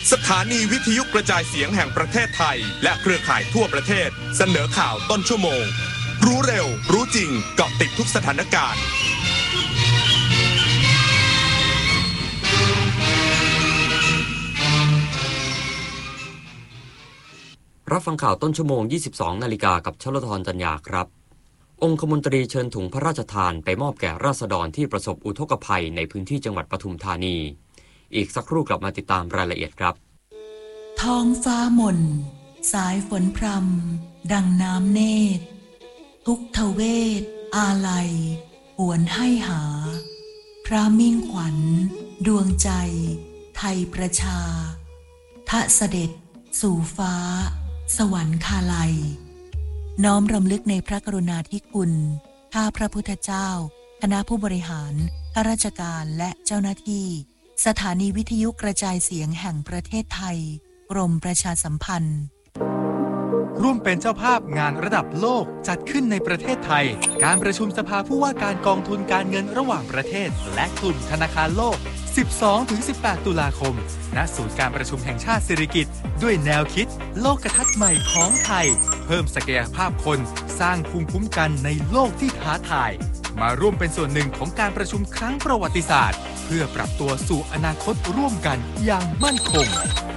สถานีวิทยุกระจายเสียงแห่งประเทศไทยและเครือข่ายทั่วประเทศเสนอข่าวต้นชั่วโมงรู้เร็วรู้จริงเกาะติดทุกสถานการณ์รับฟังข่าวต้นชั่วโมง 22 นาฬิกากับชลธรจัญญาครับองคมนตรีเชิญถุงพระราชทานไปมอบแก่ราษฎรที่ประสบอุทกภัยในพื้นที่จังหวัดปทุมธานีอีกสักครู่กลับมาติดตามรายละเอียดครับท้องฟ้าหม่นสายฝนพรำดังน้ำเนตรทุกทเวทอาลัยหวนให้หาพระมิ่งขวัญดวงใจไทยประชาทะเสด็จสู่ฟ้าสวรรคาลัยน้อมรำลึกในพระกรุณาธิคุณข้าพระพุทธเจ้าคณะผู้บริหารข้าราชการและเจ้าหน้าที่สถานีวิทยุกระจายเสียงแห่งประเทศไทยกรมประชาสัมพันธ์ร่วมเป็นเจ้าภาพงานระดับโลกจัดขึ้นในประเทศไทยการประชุมสภาผู้ว่าการกองทุนการเงินระหว่างประเทศและกลุ่มธนาคารโลก 12-18 ตุลาคมณศูนย์การประชุมแห่งชาติสิริกิติ์ด้วยแนวคิดโลกทัศน์ใหม่ของไทยเพิ่มศักยภาพคนสร้างภูมิคุ้มกันในโลกที่ท้าทายมาร่วมเป็นส่วนหนึ่งของการประชุมครั้งประวัติศาสตร์เพื่อปรับตัวสู่อนาคตร่วมกันอย่างมั่นคง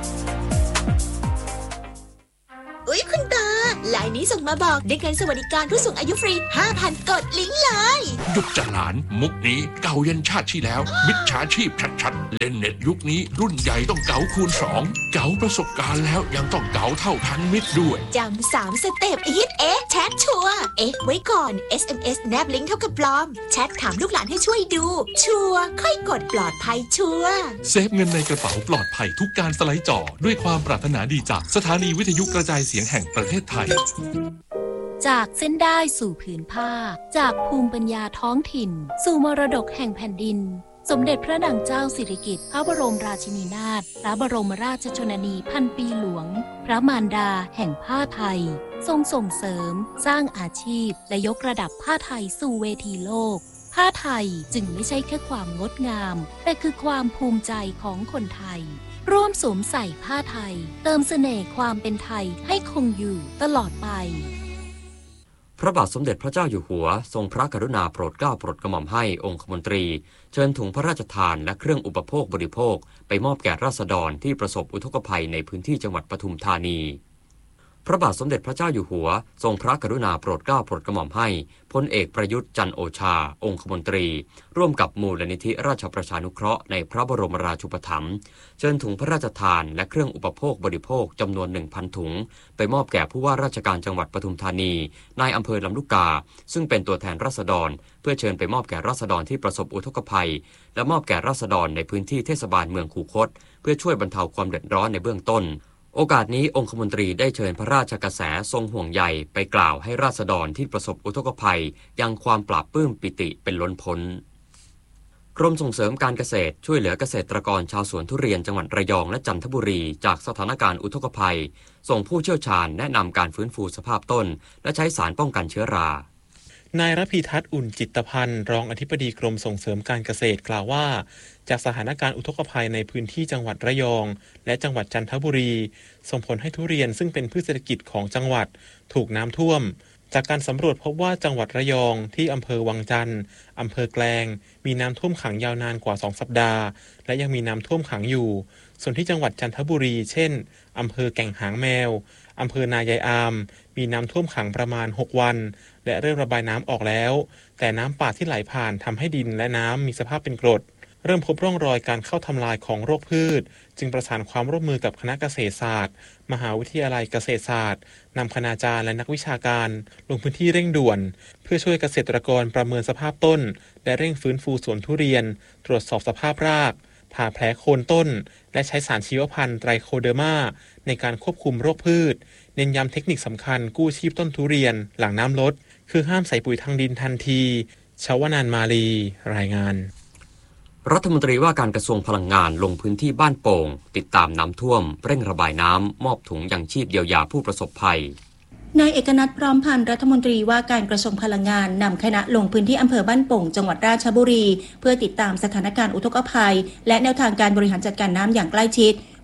อุ๊ยคุณตาไลน์นี้ส่งมาบอกได้เงินสวัสดิการผู้สูงอายุฟรี 5,000 กดลิงก์เลยหยุดจะหลานมุกนี้เก่ายันชาติที่แล้วมิจฉาชีพชัดๆเล่นเน็ตยุคนี้รุ่นใหญ่ต้องเก๋าคูณ2เก๋าประสบการณ์แล้วยังต้องเก๋าเท่าทันมิตรด้วยจำ3 สเต็ปอีทแชทชัวร์ไว้ก่อน SMS แนบลิงก์เท่ากับปลอมแชทถามลูกหลานให้ช่วยดูชัวร์ค่อยกดปลอดภัยชัวร์เซฟเงินในกระเป๋าปลอดภัยทุกการสไลด์จอด้วยความปรารถนาดีจากสถานีวิทยุกระจายเสียงแห่งประเทศไทยจากเส้นได้สู่ผืนผ้าจากภูมิปัญญาท้องถิ่นสู่มรดกแห่งแผ่นดินสมเด็จพระนางเจ้าสิริกิติ์พระบรมราชินีนาถพระบรมราชชนนีพันปีหลวงพระมารดาแห่งผ้าไทยทรงส่งเสริมสร้างอาชีพและยกระดับผ้าไทยสู่เวทีโลกผ้าไทยจึงไม่ใช่แค่ความงดงามแต่คือความภูมิใจของคนไทยร่วมสวมใส่ผ้าไทยเติมเสน่ห์ความเป็นไทยให้คงอยู่ตลอดไปพระบาทสมเด็จพระเจ้าอยู่หัวทรงพระกรุณาโปรดเกล้าโปรดกระหม่อมให้องคมนตรีเชิญถุงพระราชทานและเครื่องอุปโภคบริโภคไปมอบแก่ราษฎรที่ประสบอุทกภัยในพื้นที่จังหวัดปทุมธานีพระบาทสมเด็จพระเจ้าอยู่หัวทรงพระกรุณาโปรดเกล้าโปรดกระหม่อมให้พลเอกประยุทธ์จันทร์โอชาองคมนตรีร่วมกับมูลนิธิราชประชานุเคราะห์ในพระบรมราชูปถัมภ์เชิญถุงพระราชทานและเครื่องอุปโภคบริโภคจำนวน 1,000 ถุงไปมอบแก่ผู้ว่าราชการจังหวัดปทุมธานีนายอำเภอลำลูกกาซึ่งเป็นตัวแทนราษฎรเพื่อเชิญไปมอบแก่ราษฎรที่ประสบอุทกภัยและมอบแก่ราษฎรในพื้นที่เทศบาลเมืองคูคตเพื่อช่วยบรรเทาความเดือดร้อนในเบื้องต้นโอกาสนี้องคมนตรีได้เชิญพระราชกระแสทรงห่วงใยไปกล่าวให้ราษฎรที่ประสบอุทกภัยยังความปราบปลื้มปิติเป็นล้นพ้นกรมส่งเสริมการเกษตรช่วยเหลือเกษตรกรชาวสวนทุเรียนจังหวัดระยองและจันทบุรีจากสถานการณ์อุทกภัยส่งผู้เชี่ยวชาญแนะนำการฟื้นฟูสภาพต้นและใช้สารป้องกันเชื้อรานายรพีทัศน์อุ่นจิตพันธ์รองอธิบดีกรมส่งเสริมการเกษตรกล่าวว่าจากสถานการณ์อุทกภัยในพื้นที่จังหวัดระยองและจังหวัดจันทบุรีส่งผลให้ทุเรียนซึ่งเป็นพืชเศรษฐกิจของจังหวัดถูกน้ำท่วมจากการสำรวจพบว่าจังหวัดระยองที่อำเภอวังจันทร์อำเภอแกลงมีน้ำท่วมขังยาวนานกว่า2 สัปดาห์และยังมีน้ำท่วมขังอยู่ส่วนที่จังหวัดจันทบุรีเช่นอำเภอแก่งหางแมวอำเภอนายายอามมีน้ำท่วมขังประมาณ6 วันและเริ่มระบายน้ำออกแล้วแต่น้ำป่าที่ไหลผ่านทำให้ดินและน้ำมีสภาพเป็นกรดเริ่มพบร่องรอยการเข้าทำลายของโรคพืชจึงประสานความร่วมมือกับคณะเกษตรศาสตร์มหาวิทยาลัยเกษตรศาสตร์นำคณาจารย์และนักวิชาการลงพื้นที่เร่งด่วนเพื่อช่วยเกษตรกรประเมินสภาพต้นและเร่งฟื้นฟูสวนทุเรียนตรวจสอบสภาพรากผ่าแผลโคนต้นและใช้สารชีวพันธุ์ไตรโคเดอร์มาในการควบคุมโรคพืชเน้นย้ำเทคนิคสำคัญกู้ชีพต้นทุเรียนหลังน้ำลดคือห้ามใส่ปุ๋ยทางดินทันทีชวนานมาลีรายงานรัฐมนตรีว่าการกระทรวงพลังงานลงพื้นที่บ้านโป่งติดตามน้ำท่วมเร่งระบายน้ำมอบถุงยังชีพเยียวยาผู้ประสบภัยนายเอกนัทพร้อมพันธ์รัฐมนตรีว่าการกระทรวงพลังงานนำคณะลงพื้นที่อำเภอบ้านโป่งจังหวัดราชบุรีเพื่อติดตามสถานการณ์อุทกภัยและแนวทางการบริหารจัดการน้ำอย่างใกล้ชิดพ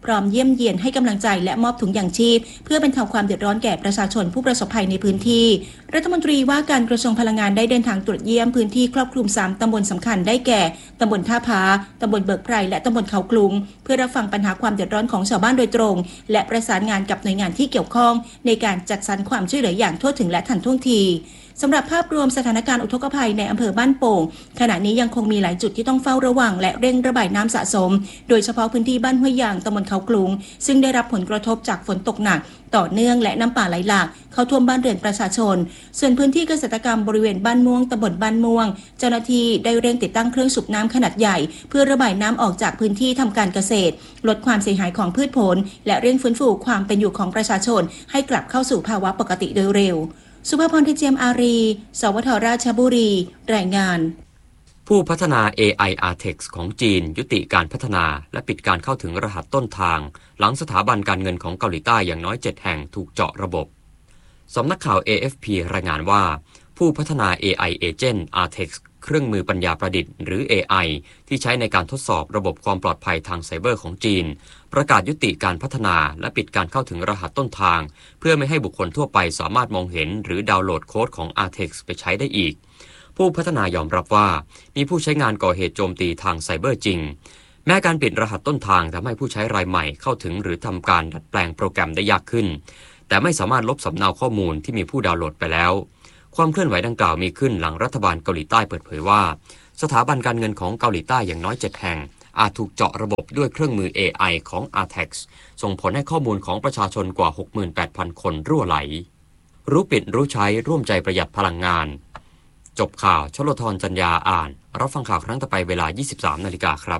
พร้อมเยี่ยมเยียนให้กำลังใจและมอบถุงยางชีพเพื่อบรรเทาความเดือดร้อนแก่ประชาชนผู้ประสบภัยในพื้นที่รัฐมนตรีว่าการกระทรวงพลังงานได้เดินทางตรวจเยี่ยมพื้นที่ครอบคลุม3ตำบลสำคัญได้แก่ตำบลท่าผาตำบลเบิกไพรและตำบลเขากลุงเพื่อรับฟังปัญหาความเดือดร้อนของชาวบ้านโดยตรงและประสานงานกับหน่วยงานที่เกี่ยวข้องในการจัดสรรความช่วยเหลืออย่างทั่วถึงและทันท่วงทีสำหรับภาพรวมสถานการณ์อุทกภัยในอำเภอบ้านโป่งขณะนี้ยังคงมีหลายจุดที่ต้องเฝ้าระวังและเร่งระบายน้ำสะสมโดยเฉพาะพื้นที่บ้านห้วยยางตำบลเขากลุงซึ่งได้รับผลกระทบจากฝนตกหนักต่อเนื่องและน้ำป่าไหลหลากเข้าท่วมบ้านเรือนประชาชนส่วนพื้นที่เกษตรกรรมบริเวณบ้านม่วงตำบลบ้านม่วงเจ้าหน้าที่ได้เร่งติดตั้งเครื่องสูบน้ำขนาดใหญ่เพื่อระบายน้ำออกจากพื้นที่ทำการเกษตรลดความเสียหายของพืชผลและเร่งฟื้นฟูความเป็นอยู่ของประชาชนให้กลับเข้าสู่ภาวะปกติโดยเร็วสุภพร เจียมอารี สวท.ราชบุรี รายงานผู้พัฒนา AI Artex ของจีนยุติการพัฒนาและปิดการเข้าถึงรหัสต้นทางหลังสถาบันการเงินของเกาหลีใต้อย่างน้อย7แห่งถูกเจาะระบบสำนักข่าว AFP รายงานว่าผู้พัฒนา AI Agent Artex เครื่องมือปัญญาประดิษฐ์หรือ AI ที่ใช้ในการทดสอบระบบความปลอดภัยทางไซเบอร์ของจีนประกาศยุติการพัฒนาและปิดการเข้าถึงรหัสต้นทางเพื่อไม่ให้บุคคลทั่วไปสามารถมองเห็นหรือดาวน์โหลดโค้ดของ Artex ไปใช้ได้อีกผู้พัฒนายอมรับว่ามีผู้ใช้งานก่อเหตุโจมตีทางไซเบอร์จริงแม้การปิดรหัสต้นทางทำให้ผู้ใช้รายใหม่เข้าถึงหรือทำการดัดแปลงโปรแกรมได้ยากขึ้นแต่ไม่สามารถลบสำเนาข้อมูลที่มีผู้ดาวน์โหลดไปแล้วความเคลื่อนไหวดังกล่าวมีขึ้นหลังรัฐบาลเกาหลีใต้เปิดเผยว่าสถาบันการเงินของเกาหลีใต้อย่างน้อย7แห่งอาจถูกเจาะระบบด้วยเครื่องมือ AI ของ Artex ส่งผลให้ข้อมูลของประชาชนกว่า 68,000 คนรั่วไหลรู้ปิดรู้ใช้ร่วมใจประหยัดพลังงานจบข่าวชลธรจัญญาอ่านรับฟังข่าวครั้งต่อไปเวลา 23:00 น.ครับ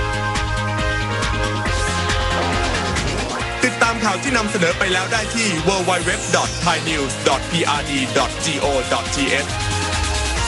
ติดตามข่าวที่นำเสนอไปแล้วได้ที่ www.thainews.prd.go.th